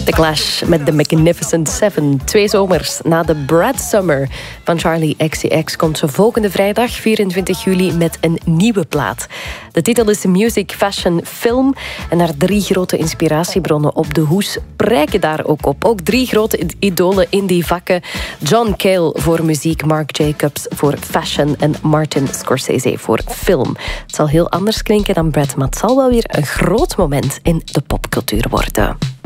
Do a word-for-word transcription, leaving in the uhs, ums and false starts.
The Clash met The Magnificent Seven. Twee zomers na de Brad Summer van Charli X C X komt ze volgende vrijdag, vierentwintig juli, met een nieuwe plaat. De titel is Music, Fashion, Film. En haar drie grote inspiratiebronnen op de hoes prijken daar ook op. Ook drie grote idolen in die vakken. John Cale voor muziek, Marc Jacobs voor fashion en Martin Scorsese voor film. Het zal heel anders klinken dan Brad, maar het zal wel weer een groot moment in de popcultuur worden.